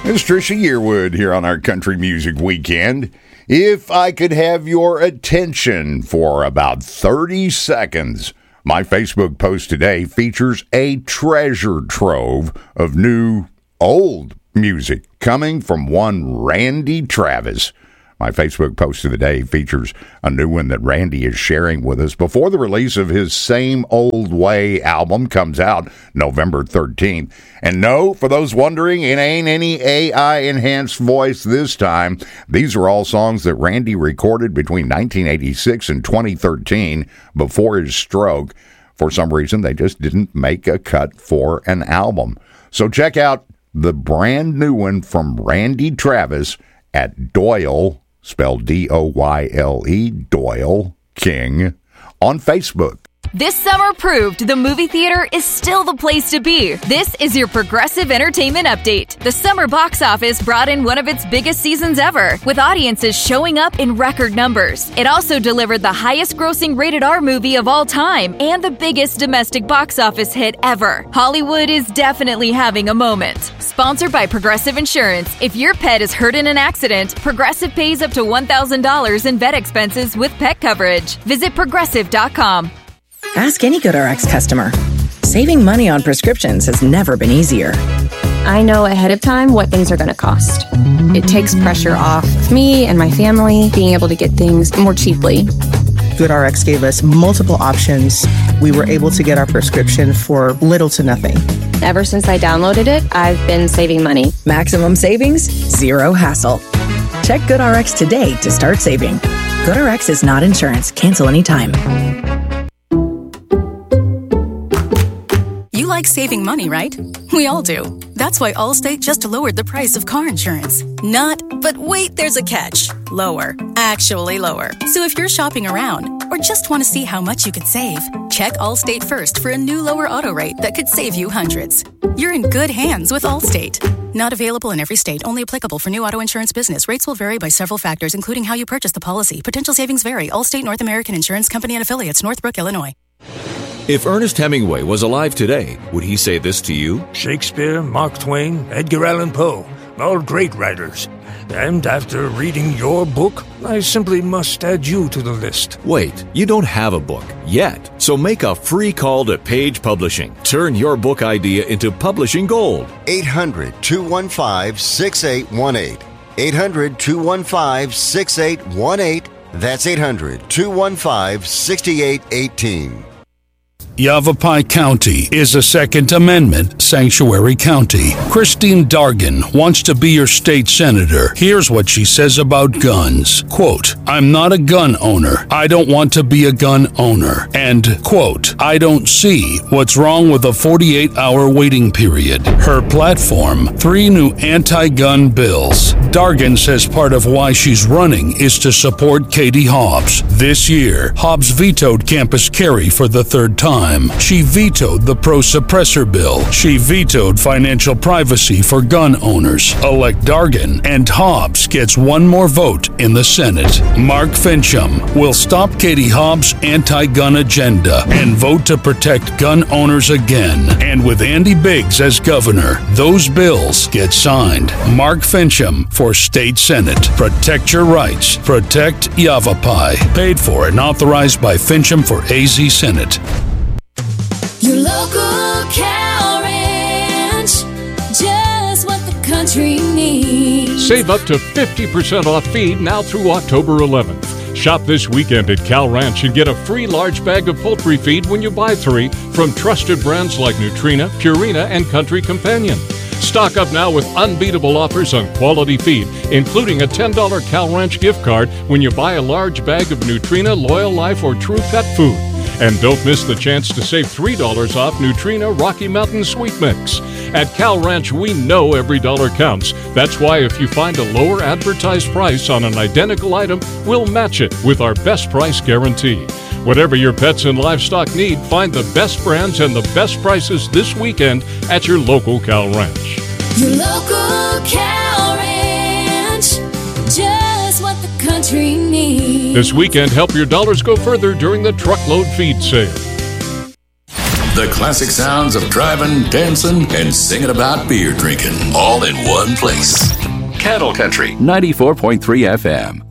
It's Trisha Yearwood here on our Country Music Weekend. If I could have your attention for about 30 seconds, my Facebook post today features a treasure trove of new, old music coming from one Randy Travis. My Facebook post of the day features a new one that Randy is sharing with us before the release of his Same Old Way album comes out November 13th. And no, for those wondering, it ain't any AI-enhanced voice this time. These are all songs that Randy recorded between 1986 and 2013 before his stroke. For some reason, they just didn't make a cut for an album. So check out the brand new one from Randy Travis at Doyle, spelled D-O-Y-L-E, Doyle King, on Facebook. This summer proved the movie theater is still the place to be. This is your Progressive Entertainment Update. The summer box office brought in one of its biggest seasons ever, with audiences showing up in record numbers. It also delivered the highest grossing rated R movie of all time and the biggest domestic box office hit ever. Hollywood is definitely having a moment. Sponsored by Progressive Insurance. If your pet is hurt in an accident, Progressive pays up to $1,000 in vet expenses with pet coverage. Visit Progressive.com. Ask any GoodRx customer. Saving money on prescriptions has never been easier. I know ahead of time what things are going to cost. It takes pressure off of me and my family being able to get things more cheaply. GoodRx gave us multiple options. We were able to get our prescription for little to nothing. Ever since I downloaded it, I've been saving money. Maximum savings, zero hassle. Check GoodRx today to start saving. GoodRx is not insurance. Cancel anytime. You like saving money, right? We all do. That's why Allstate just lowered the price of car insurance. Not, but wait, there's a catch. Lower. Actually lower. So if you're shopping around or just want to see how much you could save, check Allstate first for a new lower auto rate that could save you hundreds. You're in good hands with Allstate. Not available in every state. Only applicable for new auto insurance business. Rates will vary by several factors, including how you purchase the policy. Potential savings vary. Allstate North American Insurance Company and Affiliates, Northbrook, Illinois. If Ernest Hemingway was alive today, would he say this to you? Shakespeare, Mark Twain, Edgar Allan Poe, all great writers. And after reading your book, I simply must add you to the list. Wait, you don't have a book yet. So make a free call to Page Publishing. Turn your book idea into publishing gold. 800-215-6818. 800-215-6818. That's 800-215-6818. Yavapai County is a Second Amendment sanctuary county. Christine Dargan wants to be your state senator. Here's what she says about guns. Quote, I'm not a gun owner. I don't want to be a gun owner. And, quote, I don't see what's wrong with a 48-hour waiting period. Her platform, 3 new anti-gun bills. Dargan says part of why she's running is to support Katie Hobbs. This year, Hobbs vetoed campus carry for the third time. She vetoed the pro-suppressor bill. She vetoed financial privacy for gun owners. Elect Dargan, and Hobbs gets one more vote in the Senate. Mark Fincham will stop Katie Hobbs' anti-gun agenda and vote to protect gun owners again. And with Andy Biggs as governor, those bills get signed. Mark Fincham for State Senate. Protect your rights. Protect Yavapai. Paid for and authorized by Fincham for AZ Senate. Your local cow ranch, just what the country needs. Save up to 50% off feed now through October 11th. Shop this weekend at Cal Ranch and get a free large bag of poultry feed when you buy 3 from trusted brands like Nutrena, Purina, and Country Companion. Stock up now with unbeatable offers on quality feed, including a $10 Cal Ranch gift card when you buy a large bag of Nutrena, Loyal Life, or True Pet food. And don't miss the chance to save $3 off Nutrena Rocky Mountain Sweet Mix. At Cal Ranch, we know every dollar counts. That's why if you find a lower advertised price on an identical item, we'll match it with our best price guarantee. Whatever your pets and livestock need, find the best brands and the best prices this weekend at your local Cal Ranch. Your local cow ranch, just what the country needs. This weekend, help your dollars go further during the truckload feed sale. The classic sounds of driving, dancing, and singing about beer drinking, all in one place. Cattle Country 94.3 FM.